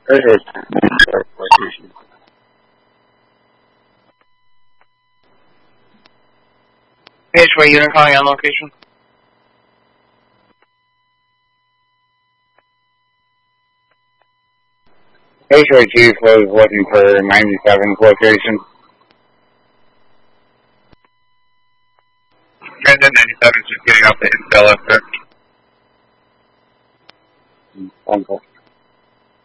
It's location. PHY unit calling on location. HY Chief was looking for 97's location. Transit 97 is just getting off the infill after. Wonderful.